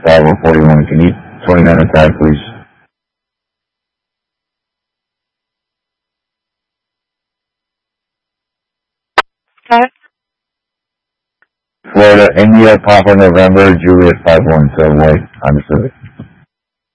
5041. Can you 29 attack, please? Florida, India, Papa November, Juliet 517, White, I'm Pacific.